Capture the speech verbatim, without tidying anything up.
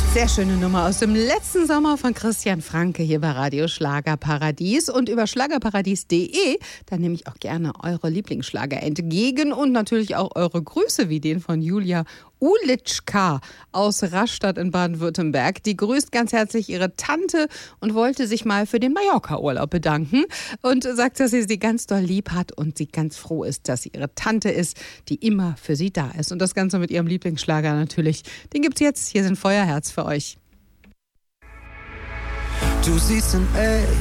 Sehr schöne Nummer aus dem letzten Sommer von Christian Franke hier bei Radio Schlagerparadies. Und über schlagerparadies punkt de, da nehme ich auch gerne eure Lieblingsschlager entgegen und natürlich auch eure Grüße, wie den von Julia Ulitschka aus Rastatt in Baden-Württemberg. Die grüßt ganz herzlich ihre Tante und wollte sich mal für den Mallorca-Urlaub bedanken und sagt, dass sie sie ganz doll lieb hat und sie ganz froh ist, dass sie ihre Tante ist, die immer für sie da ist. Und das Ganze mit ihrem Lieblingsschlager natürlich. Den gibt's jetzt. Hier sind Feuerherz für euch. Du siehst in echt